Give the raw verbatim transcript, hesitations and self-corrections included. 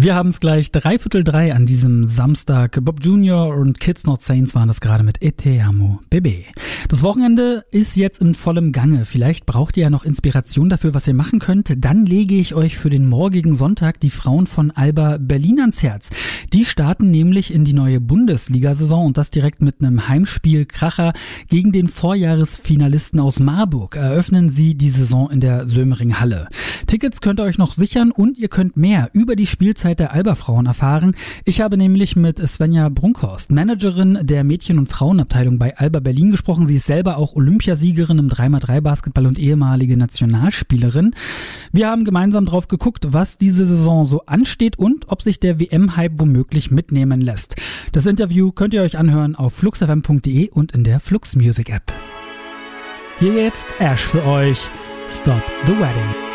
Wir haben es gleich dreiviertel drei an diesem Samstag. Bob Junior und Kids Not Saints waren das gerade mit E Te Amo, Bébé. Das Wochenende ist jetzt in vollem Gange. Vielleicht braucht ihr ja noch Inspiration dafür, was ihr machen könnt. Dann lege ich euch für den morgigen Sonntag die Frauen von Alba Berlin ans Herz. Die starten nämlich in die neue Bundesliga-Saison und das direkt mit einem Heimspiel-Kracher gegen den Vorjahresfinalisten aus Marburg. Eröffnen sie die Saison in der Sömering Halle. Tickets könnt ihr euch noch sichern und ihr könnt mehr über die Spielzeit der Alba-Frauen erfahren. Ich habe nämlich mit Svenja Brunkhorst, Managerin der Mädchen- und Frauenabteilung bei Alba Berlin gesprochen. Sie ist selber auch Olympiasiegerin im drei mal drei Basketball und ehemalige Nationalspielerin. Wir haben gemeinsam drauf geguckt, was diese Saison so ansteht und ob sich der W M-Hype womöglich mitnehmen lässt. Das Interview könnt ihr euch anhören auf flux f m punkt de und in der Flux Music App. Hier jetzt Ash für euch. Stop the Wedding.